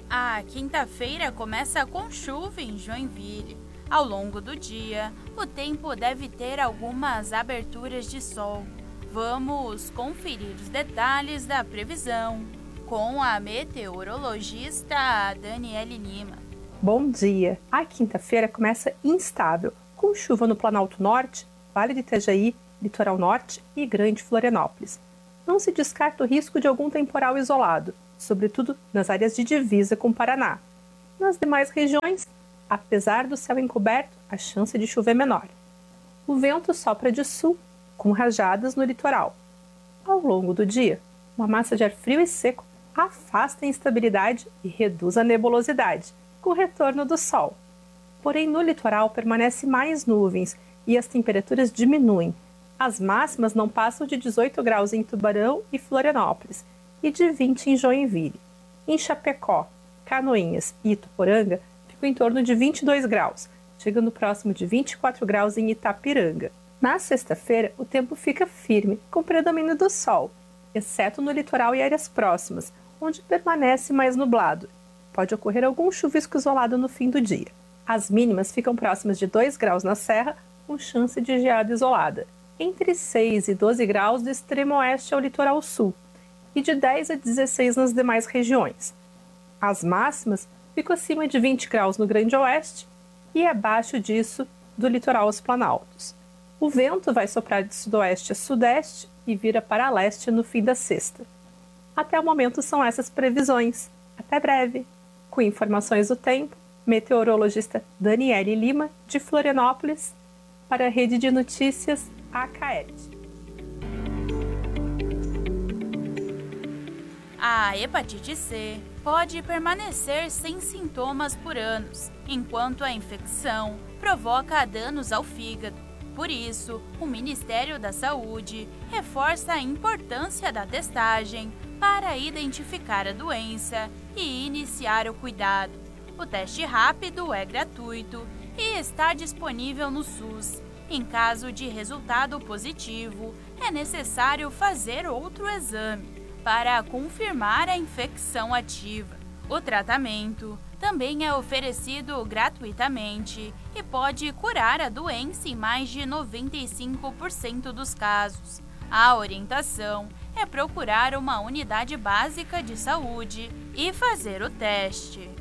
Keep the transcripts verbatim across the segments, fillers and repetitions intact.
A quinta-feira começa com chuva em Joinville. Ao longo do dia, o tempo deve ter algumas aberturas de sol. Vamos conferir os detalhes da previsão com a meteorologista Daniele Lima. Bom dia! A quinta-feira começa instável, com chuva no Planalto Norte, Vale do Itajaí, Litoral Norte e Grande Florianópolis. Não se descarta o risco de algum temporal isolado, sobretudo nas áreas de divisa com o Paraná. Nas demais regiões, apesar do céu encoberto, a chance de chuva é menor. O vento sopra de sul, com rajadas no litoral. Ao longo do dia, uma massa de ar frio e seco afasta a instabilidade e reduz a nebulosidade, com o retorno do sol. Porém, no litoral permanece mais nuvens e as temperaturas diminuem. As máximas não passam de dezoito graus em Tubarão e Florianópolis e de vinte em Joinville. Em Chapecó, Canoinhas e Ituporanga ficam em torno de vinte e dois graus, chegando próximo de vinte e quatro graus em Itapiranga. Na sexta-feira, o tempo fica firme, com predomínio do sol, exceto no litoral e áreas próximas, onde permanece mais nublado. Pode ocorrer algum chuvisco isolado no fim do dia. As mínimas ficam próximas de dois graus na Serra, com chance de geada isolada. Entre seis e doze graus do extremo oeste ao litoral sul, e de dez a dezesseis nas demais regiões. As máximas ficam acima de vinte graus no Grande Oeste e abaixo disso do litoral aos Planaltos. O vento vai soprar de sudoeste a sudeste e vira para leste no fim da sexta. Até o momento são essas previsões. Até breve! Com informações do tempo, meteorologista Daniele Lima, de Florianópolis, para a Rede de Notícias A K E T. A hepatite C pode permanecer sem sintomas por anos, enquanto a infecção provoca danos ao fígado. Por isso, o Ministério da Saúde reforça a importância da testagem para identificar a doença e iniciar o cuidado. O teste rápido é gratuito e está disponível no SUS. Em caso de resultado positivo, é necessário fazer outro exame para confirmar a infecção ativa. O tratamento também é oferecido gratuitamente e pode curar a doença em mais de noventa e cinco por cento dos casos. A orientação é procurar uma unidade básica de saúde e fazer o teste.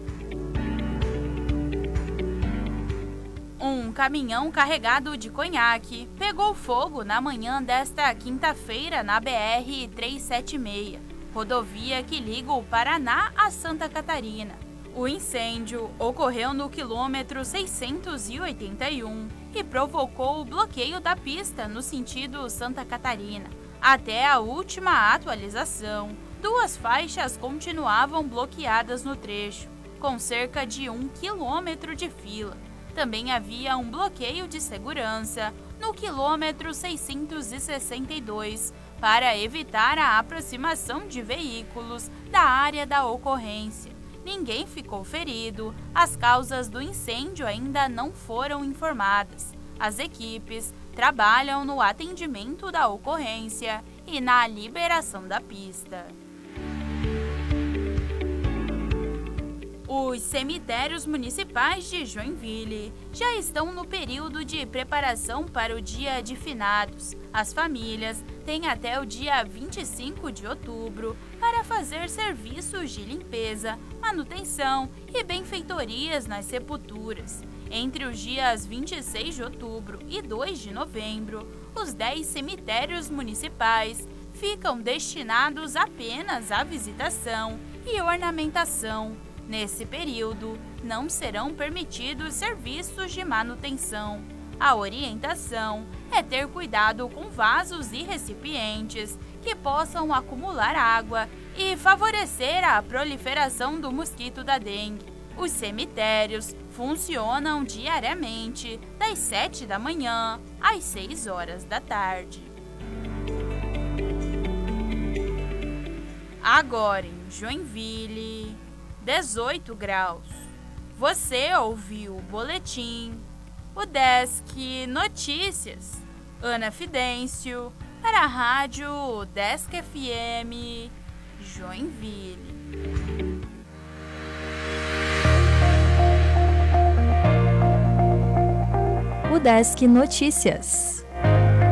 Um caminhão carregado de conhaque pegou fogo na manhã desta quinta-feira na B R trezentos e setenta e seis, rodovia que liga o Paraná a Santa Catarina. O incêndio ocorreu no quilômetro seiscentos e oitenta e um e provocou o bloqueio da pista no sentido Santa Catarina. Até a última atualização, duas faixas continuavam bloqueadas no trecho, com cerca de um quilômetro de fila. Também havia um bloqueio de segurança no quilômetro seiscentos e sessenta e dois para evitar a aproximação de veículos da área da ocorrência. Ninguém ficou ferido, as causas do incêndio ainda não foram informadas. As equipes trabalham no atendimento da ocorrência e na liberação da pista. Os cemitérios municipais de Joinville já estão no período de preparação para o Dia de Finados. As famílias têm até o dia vinte e cinco de outubro para fazer serviços de limpeza, manutenção e benfeitorias nas sepulturas. Entre os dias vinte e seis de outubro e dois de novembro, os dez cemitérios municipais ficam destinados apenas à visitação e ornamentação. Nesse período, não serão permitidos serviços de manutenção. A orientação é ter cuidado com vasos e recipientes que possam acumular água e favorecer a proliferação do mosquito da dengue. Os cemitérios funcionam diariamente, das sete da manhã às seis horas da tarde. Agora em Joinville, dezoito graus. Você ouviu o boletim, o Desk Notícias, Ana Fidêncio, para a Rádio Desk F M, Joinville. Desk Notícias.